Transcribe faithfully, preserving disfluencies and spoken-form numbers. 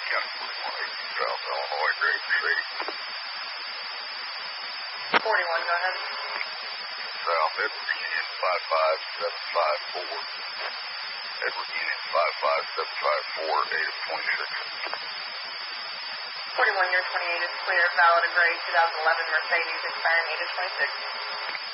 County forty-one eighty South Illinois, grade Mercedes. forty-one, go ahead. South Edward Union five five seven five four. Edward Union five five seven five four, eight of twenty-six. forty-one, your twenty-eight is clear, valid and grade two thousand eleven Mercedes, expiring eight of twenty-six.